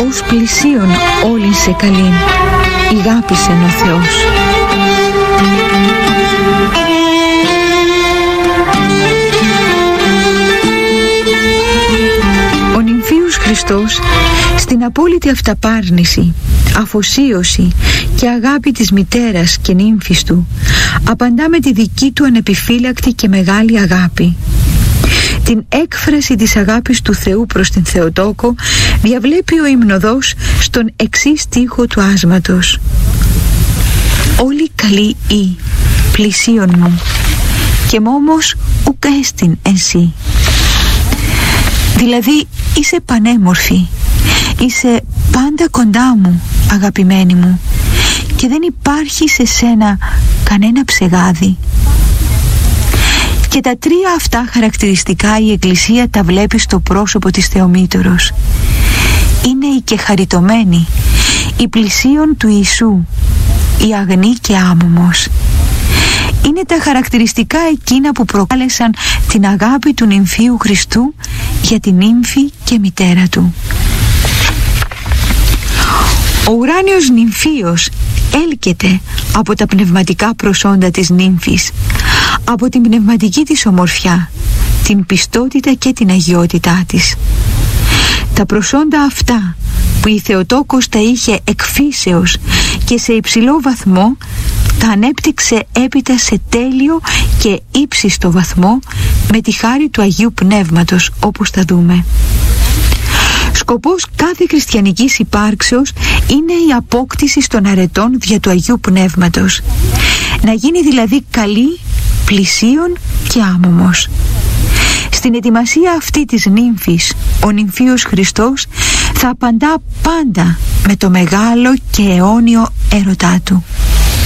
ως πλησίον όλην σε καλήν, ηγάπησεν ο Θεός. Ο νυμφίος Χριστός στην απόλυτη αυταπάρνηση, αφοσίωση και αγάπη της μητέρας και νύμφης του απαντά με τη δική του ανεπιφύλακτη και μεγάλη αγάπη. Την έκφραση της αγάπης του Θεού προς την Θεοτόκο διαβλέπει ο υμνοδός στον εξής στίχο του άσματος: «Όλοι καλή ή πλησίον μου και μόμος ουκ έστιν εν σύ». Δηλαδή είσαι πανέμορφη, είσαι πάντα κοντά μου, αγαπημένη μου, και δεν υπάρχει σε σένα κανένα ψεγάδι. Και τα τρία αυτά χαρακτηριστικά η Εκκλησία τα βλέπει στο πρόσωπο της Θεομήτωρος. Είναι η κεχαριτωμένη, η πλησίον του Ιησού, η αγνή και άμωμος. Είναι τα χαρακτηριστικά εκείνα που προκάλεσαν την αγάπη του νυμφίου Χριστού για την νύμφη και μητέρα του. Ο ουράνιος νυμφίος έλκεται από τα πνευματικά προσόντα της νύμφης, από την πνευματική της ομορφιά, την πιστότητα και την αγιότητά της. Τα προσόντα αυτά που η Θεοτόκος τα είχε εκφύσεως και σε υψηλό βαθμό, τα ανέπτυξε έπειτα σε τέλειο και ύψιστο βαθμό με τη χάρη του Αγίου Πνεύματος, όπως θα δούμε. Σκοπός κάθε χριστιανικής υπάρξεως είναι η απόκτηση των αρετών δια του Αγίου Πνεύματος, να γίνει δηλαδή καλή, πλησίον και άμωμος. Στην ετοιμασία αυτή της νύμφης, ο νυμφίος Χριστός θα απαντά πάντα με το μεγάλο και αιώνιο έρωτά του.